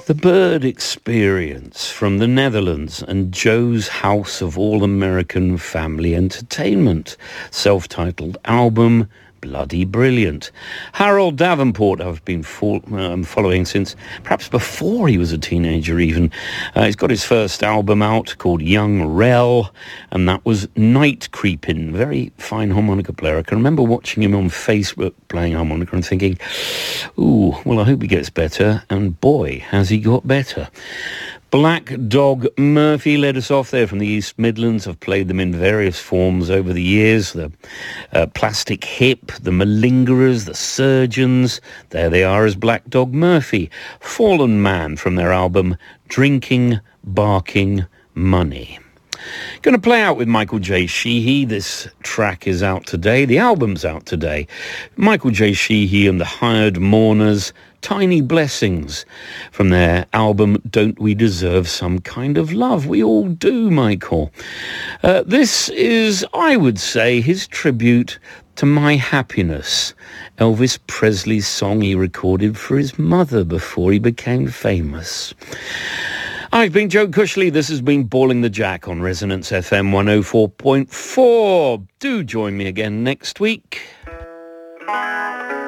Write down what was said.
The Bird Experience from the Netherlands and Joe's House of All-American Family Entertainment. Self-titled album, bloody brilliant. Harold Davenport I've been following since perhaps before he was a teenager even. He's got his first album out called Young Rel, and that was Night Creepin'. Very fine harmonica player. I can remember watching him on Facebook playing harmonica and thinking, ooh, well, I hope he gets better. And boy, has he got better. Black Dog Murphy led us off there from the East Midlands. I've played them in various forms over the years. The Plastic Hip, the Malingerers, the Surgeons. There they are as Black Dog Murphy. Fallen Man from their album Drinking, Barking, Money. Going to play out with Michael J. Sheehy. This track is out today. The album's out today. Michael J. Sheehy and the Hired Mourners, Tiny Blessings, from their album Don't We Deserve Some Kind of Love? We all do, Michael. This is, I would say, his tribute to My Happiness, Elvis Presley's song he recorded for his mother before he became famous. I've been Joe Cushley. This has been Balling the Jack on Resonance FM 104.4. Do join me again next week.